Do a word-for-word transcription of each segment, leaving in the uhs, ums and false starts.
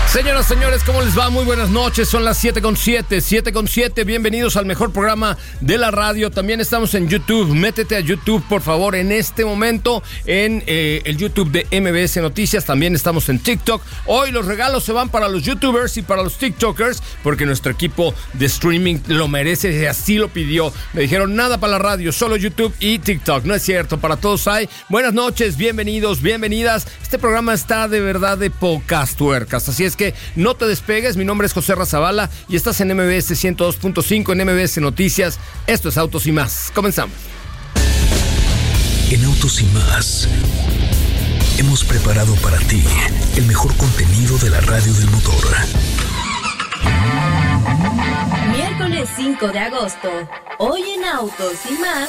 Señoras, señores, ¿cómo les va? Muy buenas noches, son las siete con siete, siete con siete, bienvenidos al mejor programa de la radio. También estamos en YouTube, métete a YouTube, por favor, en este momento, en eh, el YouTube de M B S Noticias. También estamos en TikTok. Hoy los regalos se van para los YouTubers y para los TikTokers, porque nuestro equipo de streaming lo merece y así lo pidió. Me dijeron, nada para la radio, solo YouTube y TikTok. No es cierto, para todos hay. Buenas noches, bienvenidos, bienvenidas. Este programa está de verdad de pocas tuercas, así es que que no te despegues. Mi nombre es José Razabala y estás en M B S ciento dos punto cinco, en M B S Noticias. Esto es Autos y Más. Comenzamos. En Autos y Más hemos preparado para ti el mejor contenido de la radio del motor. Miércoles cinco de agosto. Hoy en Autos y Más.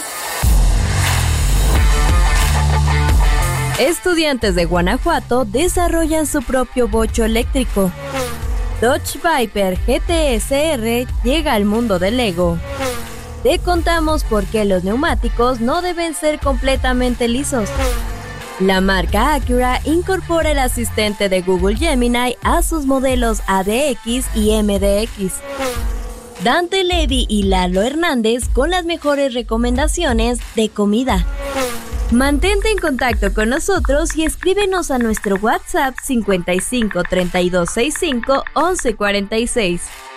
Estudiantes de Guanajuato desarrollan su propio bocho eléctrico. Dodge Viper G T S R llega al mundo del Lego. Te contamos por qué los neumáticos no deben ser completamente lisos. La marca Acura incorpora el asistente de Google Gemini a sus modelos A D X y M D X. Dante Levy y Lalo Hernández con las mejores recomendaciones de comida. Mantente en contacto con nosotros y escríbenos a nuestro WhatsApp cincuenta y cinco, treinta y dos sesenta y cinco, once cuarenta y seis.